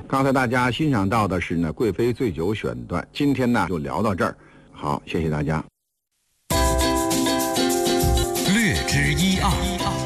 刚才大家欣赏到的是呢贵妃醉酒选段，今天呢就聊到这儿。好，谢谢大家。 略知一二。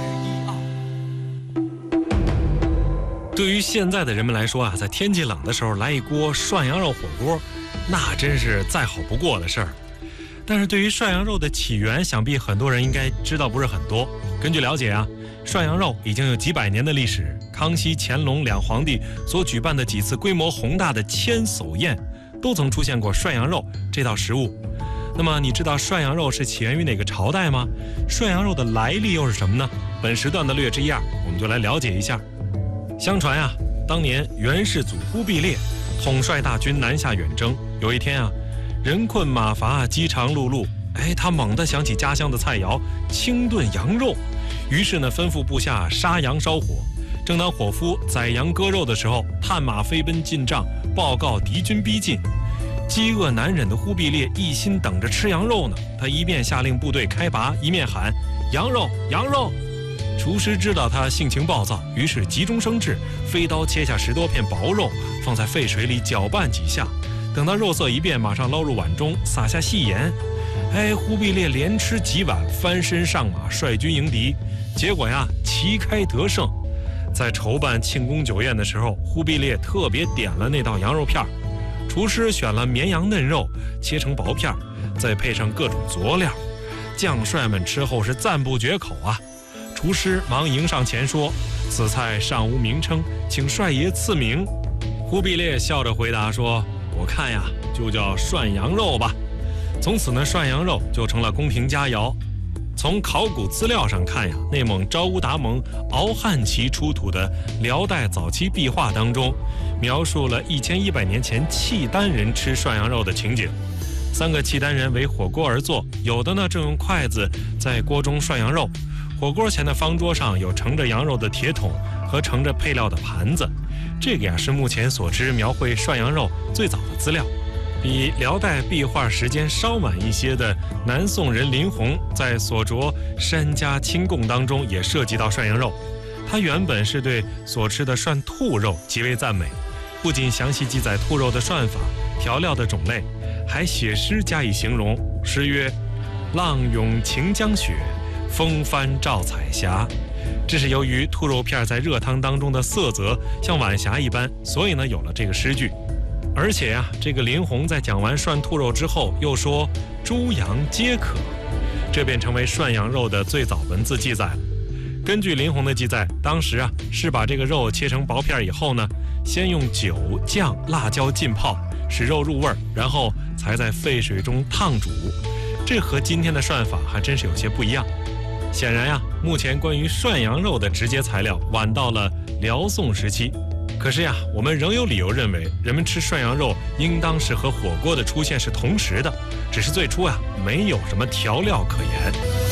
对于现在的人们来说啊，在天气冷的时候来一锅涮羊肉火锅，那真是再好不过的事儿。但是对于涮羊肉的起源，想必很多人应该知道不是很多。根据了解啊，涮羊肉已经有几百年的历史。康熙、乾隆两皇帝所举办的几次规模宏大的千叟宴，都曾出现过涮羊肉这道食物。那么你知道涮羊肉是起源于哪个朝代吗？涮羊肉的来历又是什么呢？本时段的略知一二，我们就来了解一下。相传啊，当年元世祖忽必烈统帅大军南下远征，有一天啊，人困马乏，饥肠辘辘，他猛地想起家乡的菜肴清炖羊肉，于是呢，吩咐部下杀羊烧火。正当伙夫宰羊割肉的时候，探马飞奔进帐，报告敌军逼近。饥饿难忍的忽必烈一心等着吃羊肉呢，他一面下令部队开拔，一面喊羊肉羊肉。厨师知道他性情暴躁，于是急中生智，飞刀切下10多片薄肉，放在沸水里搅拌几下，等到肉色一变，马上捞入碗中，撒下细盐。忽必烈连吃几碗，翻身上马，率军迎敌。结果呀，旗开得胜。在筹办庆功酒宴的时候，忽必烈特别点了那道羊肉片，厨师选了绵羊嫩肉，切成薄片，再配上各种佐料，将帅们吃后是赞不绝口啊。厨师忙迎上前说：“此菜尚无名称，请帅爷赐名。”忽必烈笑着回答说：“我看呀，就叫涮羊肉吧。”从此呢，涮羊肉就成了宫廷佳肴。从考古资料上看呀，内蒙昭乌达盟敖汉旗出土的辽代早期壁画当中，描述了1100年前契丹人吃涮羊肉的情景。3个契丹人围火锅而坐，有的呢正用筷子在锅中涮羊肉。火锅前的方桌上有盛着羊肉的铁桶和盛着配料的盘子。这个呀是目前所知描绘涮羊肉最早的资料。比辽代壁画时间稍晚一些的南宋人林洪在所着《山家清供》当中也涉及到涮羊肉。他原本是对所吃的涮兔肉极为赞美，不仅详细记载兔肉的涮法、调料的种类，还写诗加以形容。诗曰：“浪涌晴江雪，风帆照彩霞。”这是由于兔肉片在热汤当中的色泽像晚霞一般，所以呢有了这个诗句。而且呀，这个林洪在讲完涮兔肉之后，又说猪羊皆可，这便成为涮羊肉的最早文字记载了。根据林洪的记载，当时啊是把这个肉切成薄片以后呢，先用酒、酱、辣椒浸泡，使肉入味儿，然后才在沸水中烫煮。这和今天的涮法还真是有些不一样。显然呀，目前关于涮羊肉的直接材料晚到了辽宋时期。可是呀，我们仍有理由认为，人们吃涮羊肉应当是和火锅的出现是同时的，只是最初啊没有什么调料可言。